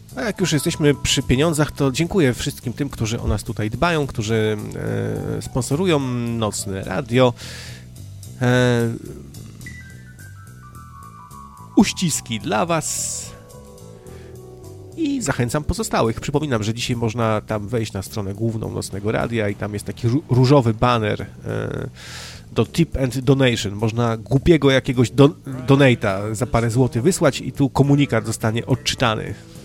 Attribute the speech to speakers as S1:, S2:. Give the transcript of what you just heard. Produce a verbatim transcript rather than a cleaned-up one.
S1: A jak już jesteśmy przy pieniądzach, to dziękuję wszystkim tym, którzy o nas tutaj dbają, którzy e, sponsorują Nocne Radio. E, uściski dla Was i zachęcam pozostałych. Przypominam, że dzisiaj można tam wejść na stronę główną Nocnego Radia i tam jest taki różowy baner e, do Tip and Donation. Można głupiego jakiegoś don- donata za parę złotych wysłać i tu komunikat zostanie odczytany.